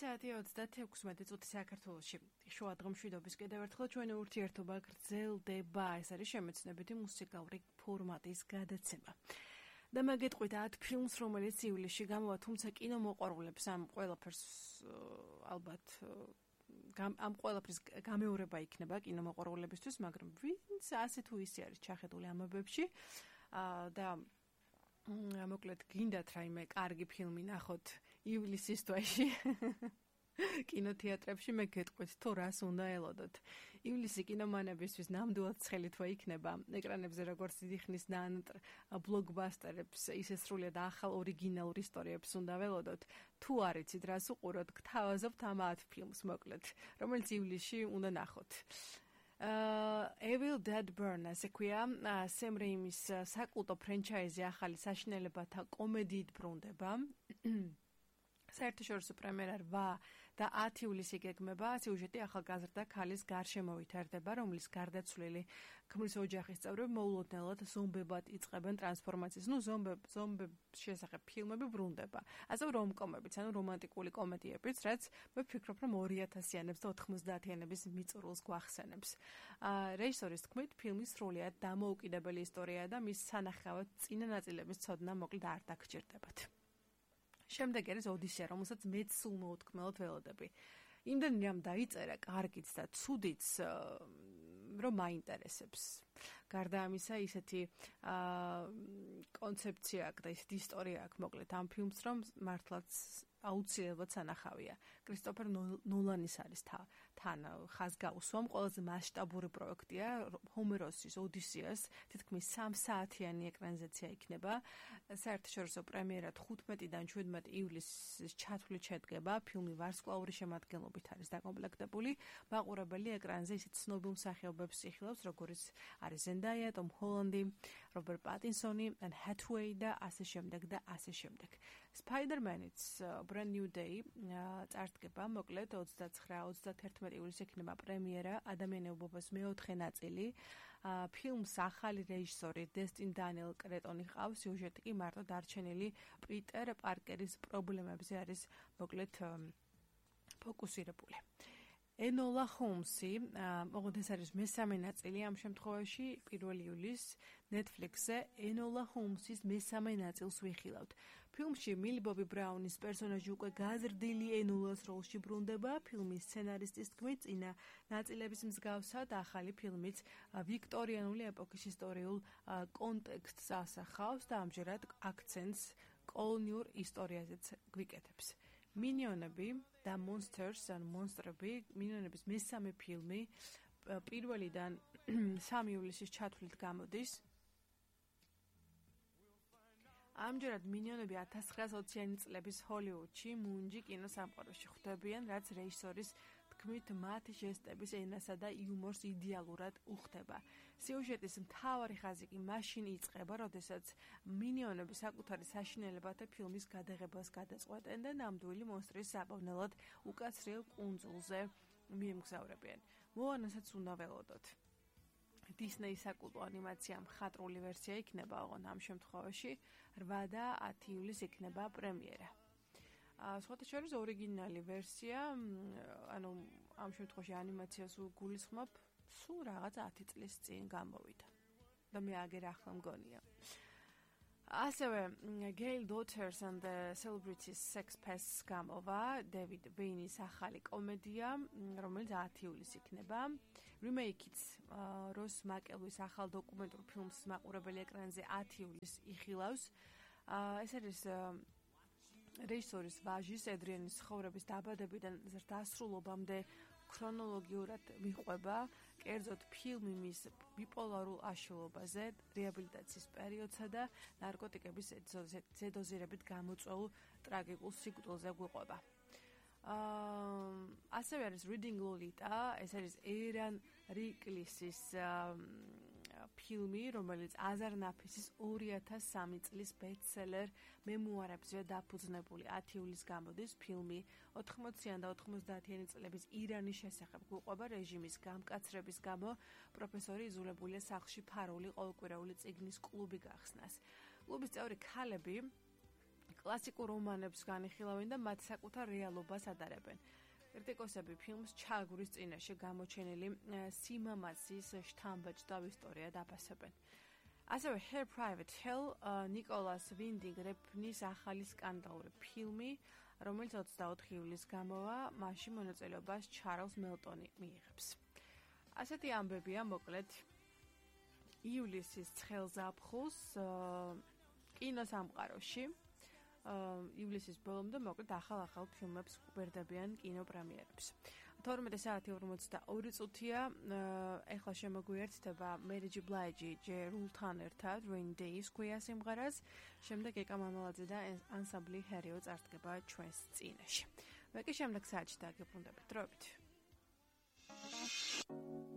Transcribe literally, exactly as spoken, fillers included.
საათი ოცდათექვსმეტი წუთი საქართველოში. შუა დღემშვიდობის კიდევ ერთხელ ჩვენი ურთიერთობა გრძელდება. ეს არის შემეცნებითი მუსიკალური ფორმატის გადაცემა. და მაგეთყვით ათ ფილმს, რომელიც ივლისში გამოვა, თუმცა კინომოყვარულებს ამ ყველაფერს ალბათ ამ ყველაფრის გამეორება იქნება კინომოყვარულებისთვის, მაგრამ ვინც ასე თუ ისე არის ჩახედული ამბებში და მოკლედ გინდათ რაიმე კარგი ფილმი ნახოთ ივლისის თვეში კინოთეატრებში, მე გეტყვით თუ რას უნდა ელოდოთ. ივლისი კინომანებისთვის ნამდვილად ცხელი თვე იქნება. ეკრანებზე როგორც დიდი ხნის ნანტრ ბლოკბასტერებს, ისე სრულიად ახალ ორიგინალურ ისტორიებს უნდა ველოდოთ. თუ არ იცით რას უყუროთ, გთავაზობთ ამ ათ ფილმს მოკლედ, რომელიც ივლისში უნდა ნახოთ. Uh, Evil Dead Burn, ასე ქვია, Sam Raimi-ის საკულტო ფრენჩაიზი ახალი საშინელებათა კომედიით ბრუნდება. საერთაშორისო პრემიერა რვა და ათი ივლისი გეგმება. სიუჟეტი ახალგაზრდა ქალის გარშემო ვითარდება, რომლის გარდაცვლილი ქმრის ოჯახის წევრები მოულოდნელად ზომბებად იწყებენ ტრანსფორმაციას. ნუ ზომბებ ზომბების შესახებ ფილმები ბრუნდება. ასევე რომკომებიც, ანუ რომანტიკული კომედიებიც, რაც მე ვფიქრობ, რომ ორი ათასიანებს და ოთხმოცდაათიანების მიწურულს გვახსენებს. რეჟისორის თქმით, ფილმი სრულიად დამოუკიდებელი ისტორიაა და მის სანახავად წინა ნაწილების ცოდნა მოკლედ არ დაგჭირდებათ. შემდეგ არის ოდისეა, რომელსაც მეც სულ მოუთქმელად ველოდები. იმდენი რამ დაიწერა, კარგიც და ცუდიც, რომ მაინტერესებს. გარდა ამისა, ისეთი კონცეფცია აქვს და ისეთი ისტორია აქვს, მოკლედ ამ ფილმს, რომ მართლაც აუცილებლად სანახავია. კრისტოფერ ნოლანის არის თან ხაზ გაუსვამ, ყველაზე მასშტაბური პროექტია, ჰომეროსის ოდისეას, თითქმის სამ საათიანი ეკრანიზაცია იქნება. საერთაშორისო პრემიერა თხუთმეტიდან შვიდმეტ ივლისს ჩათვლით შედგება. ფილმი ვარსკვლავური შემადგენლობით არის დაკომპლექტებული. მაყურებელი ეკრანზე ისეთ ცნობილ მსახიობებს იხილავს, როგორც არის ზენდაია, ტომ ჰოლანდი, რობერტ პატინსონი, ან ჰათუეი და ასე შემდეგ და ასე შემდეგ. სპაიდერმენიც Brand New Day წარდგება, მოკლედ ოცდაცხრა ოცდაათი ივლისს ექნება პრემიერა, ადამიანეობობას მეოთხე ნაწილი. ფილმს ახალი რეჟისორი დესტინ დანიელ კრეტონი ყავს, სიუჟეტი კი მარტო დარჩენილი პიტერ პარკერის პრობლემებზე არის მოკლედ ფოკუსირებული. Enola Holmes-ი, მოკლედ ეს არის მესამე ნაწილი ამ შემთხვევაში, პირველი ივლისს Netflix-ზე Enola Holmes-ის მესამე ნაწილს ვიხილავთ. ფილმში მილი ბობი ბრაუნის პერსონაჟი უკვე გაზრდილი Enola-ს როლში ბრუნდება. ფილმის სცენარისტის თქმით, წინა ნაწილების მსგავსად ახალი ფილმიც ვიქტორიანული ეპოქის ისტორიულ კონტექსტს ასახავს და ამჯერად აქცენტს კოლონიურ ისტორიაზეც გვიკეთებს. მინიონები და მონსტერს ან მონსტრები, მინიონების მესამე ფილმი პირველიდან სამი ივლისის ჩათვლით გამოდის. ამჯერად მინიონები ათას ცხრაას ოციანი წლების ჰოლივუდში მუნჯი კინოსამყაროში ხვდებიან, რაც რეჟისორის თქმით მათ ჟესტების ენასა და იუმორს იდეალურად უხდება. სიუჟეტის მთავარი ხაზი კი მაშინ იწყება, როდესაც მინიონები საკუთარი საშინელებათა ფილმის გადაღებას გადაწყვეტენ და ნამდვილი მონსტრის საბავნელად უკაცრიელ კუნძულზე მიემგზავრებიან. მოანასაც უნდა ველოდოთ. Disney საკულტო ანიმაცია მხატვრული ვერსია იქნება, ოღონდ ამ შემთხვევაში რვა და ათი ივლისს იქნება პრემიერა. სხვათა შორის ორიგინალი ვერსია, ანუ ამ შემთხვევაში ანიმაციას გულისხმობ, სულ რაღაც ათი წლის წინ გამოვიდა. და მე აგერ ახლა მგონია. ასევე Gail Daughters and the Celebrities Sex Pests გამოვა, David Wayne-ის ახალი კომედია, რომელიც ათი ივლისს იქნება. Remake-იც როს მაკელვის ახალ დოკუმენტურ ფილმს მაყურებელი ეკრანზე ათი ივლისს იხილავს. ეს არის რეჟისორის ვაჟის ედრიანის ცხოვრების დაბადებიდან დასრულობამდე ქრონოლოგიურად მიყვება, კერძოდ ფილმი მის ბიპოლარულ აშლილობაზე, რეაბილიტაციის პერიოდსა და ნარკოტიკების ზედოზირებით გამოწვეულ ტრაგიკულ სიკვდილზე გვიყვება. ასევე არის Reading Lolita, ეს არის ერან რიკლისის ფილმი, რომელიც აზარ ნაფისის ორი ათას სამი წლის ბესტსელერ მემუარებზე დაფუძნებული ათი ივლისს გამოდის. ფილმი ოთხმოციანი და ოთხმოცდაათიანი წლების ირანის შესახებ გვიყვება. რეჟიმის გამკაცრების გამო პროფესორი იზოლებულია სახლში ფარული ყოველკვირეული წიგნის კლუბი გახსნას. კლუბის წევრი ქალები კლასიკურ რომანებს განიხილავენ და მათ საკუთარ რეალობას ადარებენ. კრიტიკოსები ფილმს ჩაგვრის წინაშე გამოჩენილი სიმამაცის შთამბეჭდავ ისტორიად აფასებენ. ასევე Her Private Hell ნიკოლას ვინდინგ რეფნის ახალი სკანდალური ფილმი, რომელიც ოცდაოთხი ივლისს გამოვა, მასში მონაწილეობას ჩარლზ მელტონი მიიღებს. ასეთი ამბებია მოკლედ ივლისის ცხელ ზაფხულს კინოსამყაროში. ივლისის ბოლომდე მოკლედ ახალ-ახალ ფილმებს გვერდებიან კინოპრემიერებს. თორმეტი საათი ორმოცდაორი წუთია. ეხლა შემოგვიერთდება Mary J. Blige ჯერულთან ერთად Rainy Days ქვია სიმღერას. შემდეგ ეკა მამალაძე და ანსამბლი Harry-ო წარდგება ჩვენს წინაშე. მე კი შემდეგ საათში დაგებრუნდებით. დროებით.